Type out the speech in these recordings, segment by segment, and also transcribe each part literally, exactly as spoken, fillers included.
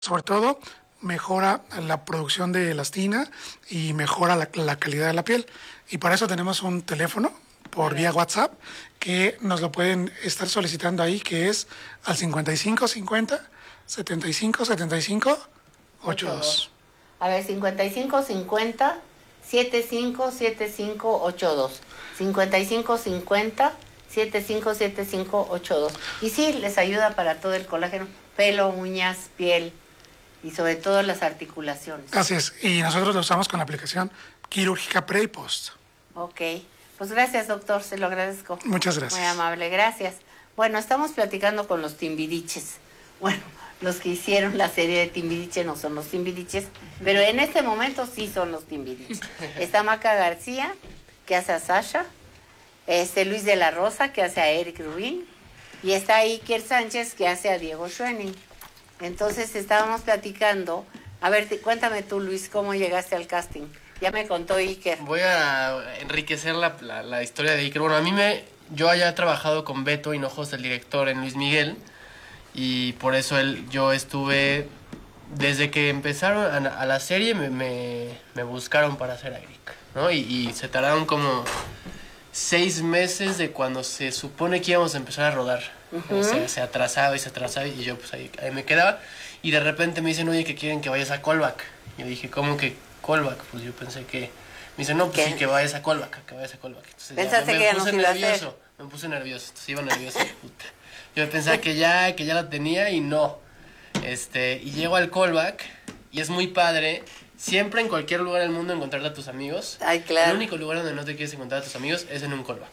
Sobre todo, mejora la producción de elastina y mejora la, la calidad de la piel. Y para eso tenemos un teléfono por vía WhatsApp que nos lo pueden estar solicitando ahí, que es al cincuenta y cinco cincuenta setenta y cinco setenta y cinco ochenta y dos. A ver, cincuenta y cinco cincuenta setenta y cinco setenta y cinco ochenta y dos. cincuenta y cinco cincuenta setenta y cinco setenta y cinco ochenta y dos. Y sí, les ayuda para todo el colágeno, pelo, uñas, piel y sobre todo las articulaciones. Así es, y nosotros lo usamos con la aplicación quirúrgica pre y post. Ok, pues gracias, doctor, se lo agradezco. Muchas gracias. Muy amable, gracias. Bueno, estamos platicando con los Timbiriches. Bueno, los que hicieron la serie de Timbiriche no son los Timbiriches, pero en este momento sí son los Timbiriches. Está Maca García, que hace a Sasha, este Luis de la Rosa, que hace a Eric Rubin, y está Iker Sánchez, que hace a Diego Schwenning. Entonces estábamos platicando. A ver, te, cuéntame tú, Luis, cómo llegaste al casting. Ya me contó Iker. Voy a enriquecer la, la, la historia de Iker. Bueno, a mí me... Yo haya trabajado con Beto Hinojosa, el director, en Luis Miguel, y por eso él, yo estuve... Desde que empezaron a, a la serie me, me, me buscaron para hacer a Eric, ¿no? Y, y se tardaron como seis meses de cuando se supone que íbamos a empezar a rodar. Uh-huh. O sea, se atrasaba y se atrasaba y yo pues ahí, ahí me quedaba. Y de repente me dicen, oye, que quieren que vayas a callback. Yo dije, ¿cómo que callback? Pues yo pensé que... Me dicen, no, pues ¿qué? Sí, que vayas a callback, que vayas a callback. Entonces, ¿pensaste ya, me, que ya me no puse iba a nervioso, hacer? me puse nervioso, entonces iba nervioso. Puta. Yo pensaba que ya, que ya la tenía y no. Este, y llego al callback y es muy padre. Siempre en cualquier lugar del mundo encontrarte a tus amigos. Ay, claro. El único lugar donde no te quieres encontrar a tus amigos es en un callback.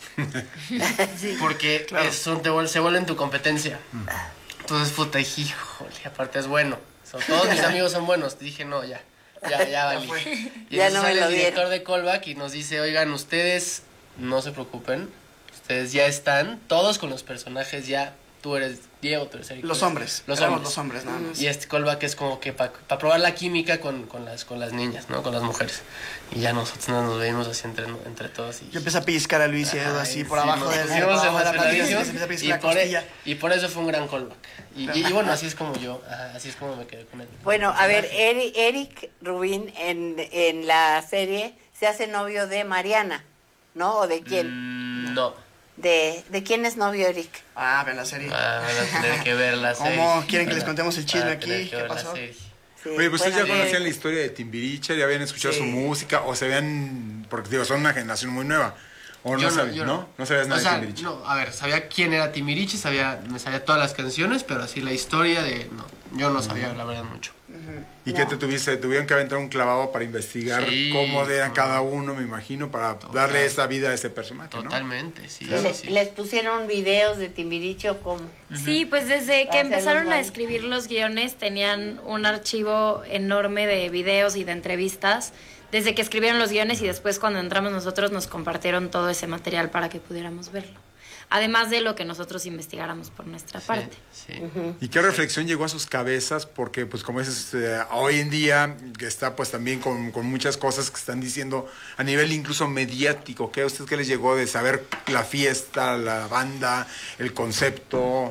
Sí. Porque claro. es, son, te, se vuelven tu competencia. Entonces, puta, híjole, aparte es bueno. So, todos mis amigos son buenos. Dije, no, ya, ya, ya valí. Y ya entonces no me sale lo el director dieron. de callback y nos dice, oigan, ustedes no se preocupen. Ustedes ya están, todos con los personajes ya. Tú eres Diego, tú eres Eric. Los hombres. Los hombres. hombres. Los hombres, nada más. Y este callback es como que para pa probar la química con, con, las, con las niñas, ¿no? Con las mujeres. Y ya nosotros nos veíamos así entre, entre todos. Y... Yo empecé a pellizcar a Luis y Edu así por sí, abajo nos de la emocionadísimos. y, por e y por eso fue un gran callback. Y, y, y bueno, así es como yo, así es como me quedé con él. Bueno, a ver, Eric, Eric Rubin en, en la serie se hace novio de Mariana, ¿no? ¿O de quién? Mm, no. ¿De, ¿De quién es novio Eric? Ah, ven la serie. Ah, van a tener que ver la serie. ¿Cómo quieren que les contemos el chisme aquí? ¿Qué ¿Qué pasó? Sí, oye, pues ustedes ya ver. conocían la historia de Timbiriche, ya habían escuchado sí. su música, o se habían, porque digo, son una generación muy nueva. O no, yo sabías, no, yo ¿no? no. No sabías nada o sea, de Timbiriche. No, a ver, sabía quién era Timbiriche, sabía, me sabía todas las canciones, pero así la historia de... No, yo no sabía, uh-huh. la verdad, mucho. Uh-huh. ¿Y no. qué te tuviste? Tuvieron que aventar un clavado para investigar sí, cómo eran cada uno, me imagino, para total, darle esa vida a ese personaje, ¿no? Totalmente, sí. ¿Les, sí. ¿Les pusieron videos de Timbiriche o cómo? Uh-huh. Sí, pues desde que empezaron a escribir los guiones tenían un archivo enorme de videos y de entrevistas. Desde que escribieron los guiones y después cuando entramos nosotros nos compartieron todo ese material para que pudiéramos verlo. Además de lo que nosotros investigáramos por nuestra sí, parte. Sí. Uh-huh. ¿Y qué reflexión llegó a sus cabezas? Porque, pues, como dices, eh, hoy en día, que está, pues, también con, con muchas cosas que están diciendo a nivel incluso mediático. ¿Qué a ustedes qué les llegó de saber la fiesta, la banda, el concepto?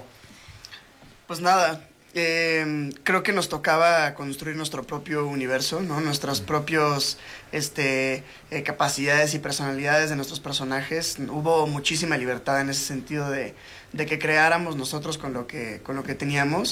Pues nada, eh, creo que nos tocaba construir nuestro propio universo, ¿no? Nuestros propios este, eh, capacidades y personalidades de nuestros personajes. Hubo muchísima libertad en ese sentido de, de que creáramos nosotros con lo que, con lo que teníamos.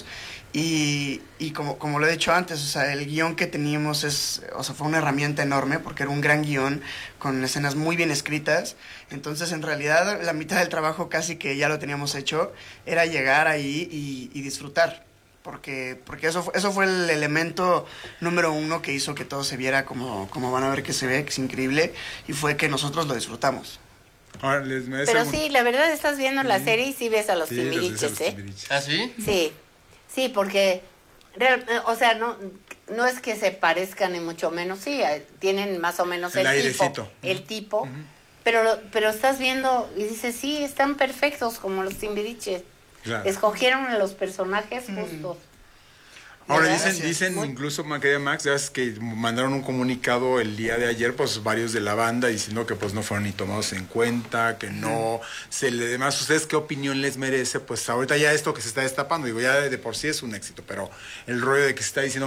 Y, y como, como lo he dicho antes, o sea, el guión que teníamos es, o sea, fue una herramienta enorme porque era un gran guión con escenas muy bien escritas. Entonces, en realidad, la mitad del trabajo casi que ya lo teníamos hecho, era llegar ahí y, y disfrutar. Porque, porque eso, eso fue el elemento número uno que hizo que todo se viera como, como van a ver que se ve, que es increíble, y fue que nosotros lo disfrutamos. Ahora, les me Pero algún... sí, la verdad estás viendo la sí. serie y sí ves a los sí, Timbiriches, los ¿eh? Timbiriches. ¿Ah, sí? Sí, sí, porque, real, o sea, no, no es que se parezcan ni mucho menos, sí, tienen más o menos el, el airecito. tipo, el tipo, uh-huh. pero, pero estás viendo y dices, sí, están perfectos como los Timbiriches. Claro. Escogieron a los personajes justos. Ahora ¿verdad? dicen, dicen incluso, ma- querida Max, ya ves que mandaron un comunicado el día de ayer, pues varios de la banda diciendo que pues no fueron ni tomados en cuenta, que no se le demás. ¿Ustedes qué opinión les merece? Pues ahorita ya esto que se está destapando, digo, ya de, de por sí es un éxito, pero el rollo de que se está diciendo